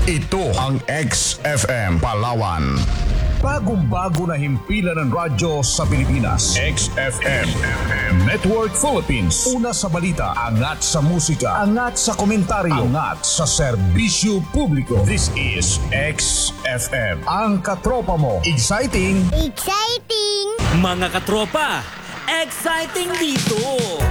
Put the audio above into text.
Ito ang XFM Palawan. Bagong-bago na himpilan ng radyo sa Pilipinas. XFM Network Philippines. Una sa balita, angat sa musika, angat sa komentaryo, angat sa serbisyo publiko. This is XFM. Ang katropa mo. Exciting! Exciting! Mga katropa, exciting dito!